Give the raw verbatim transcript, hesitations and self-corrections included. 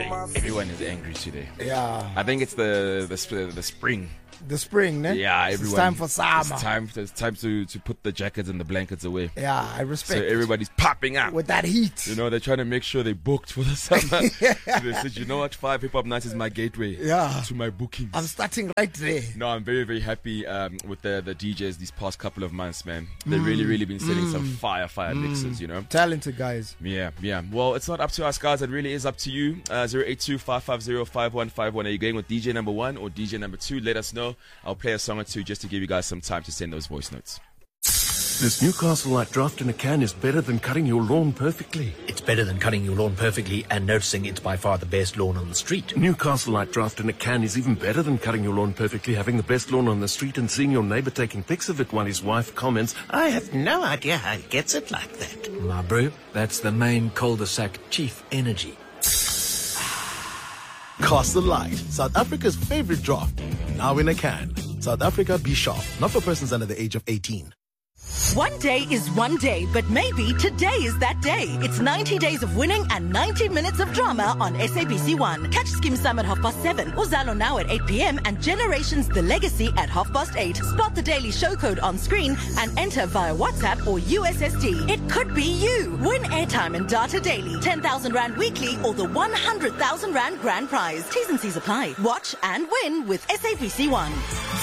Everyone is angry today. Yeah. I think it's the the, sp- the spring. The spring, ne? Yeah, everyone. It's time for summer. It's time, it's time to, to put the jackets and the blankets away. Yeah, I respect So it. everybody's popping up. With that heat. You know, they're trying to make sure they booked for the summer. Yeah. So they said, you know what, Five Hip Hop Nights is my gateway Yeah. to my bookings. I'm starting right there. No, I'm very, very happy um, with the, the D Js these past couple of months, man. They've really, really been setting some fire, fire mixes, you know? Talented guys. Yeah, yeah. Well, it's not up to us, guys. It really is up to you. Uh, zero eight two, five five zero, five one five one. Are you going with D J number one or D J number two? Let us know. I'll play a song or two just to give you guys some time to send those voice notes. This Newcastle Light Draft in a can is better than cutting your lawn perfectly. It's better than cutting your lawn perfectly and noticing it's by far the best lawn on the street. Newcastle Light Draft in a can is even better than cutting your lawn perfectly, having the best lawn on the street and seeing your neighbor taking pics of it while his wife comments, "I have no idea how he gets it like that." My bro, that's the main cul-de-sac chief energy. Castle Light, South Africa's favorite draft. Now in a can. South Africa, be sharp. Not for persons under the age of eighteen. One day is one day, but maybe today is that day. It's ninety days of winning and ninety minutes of drama on S A B C one. Catch Skim Sam at half past seven, Uzalo Now at eight p.m. and Generations The Legacy at half past eight. Spot the daily show code on screen and enter via WhatsApp or U S S D. It could be you. Win airtime and data daily, ten thousand rand weekly or the one hundred thousand rand grand prize. T's and C's apply. Watch and win with S A B C one.